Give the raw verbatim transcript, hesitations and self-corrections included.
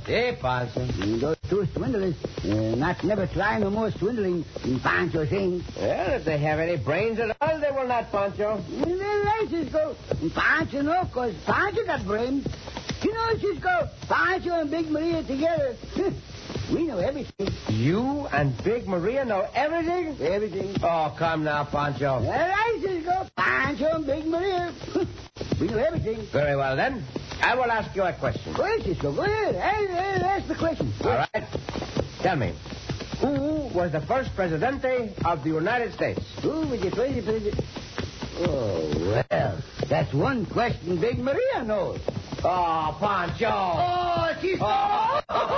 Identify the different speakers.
Speaker 1: Si, Pancho.
Speaker 2: Mm, Those two swindlers, uh, not never try no more swindling in Pancho thing.
Speaker 1: Well, if they have any brains at all, they will not, Pancho.
Speaker 2: Well, right, Cisco. Pancho no, because Pancho got brains. You know, Cisco, Pancho and Big Maria together, we know everything.
Speaker 1: You and Big Maria know everything?
Speaker 2: Everything.
Speaker 1: Oh, come now, Pancho.
Speaker 2: All right, Cisco. Pancho and Big Maria. We know everything.
Speaker 1: Very well, then. I will ask you a question.
Speaker 2: Go ahead, Cisco. Go ahead. Hey, hey, ask the question.
Speaker 1: All right. Tell me, who was the first presidente of the United States?
Speaker 2: Who was the crazy president? Oh, well, that's one question Big Maria knows.
Speaker 1: Oh, Pancho.
Speaker 2: Oh, Cisco.
Speaker 1: Oh.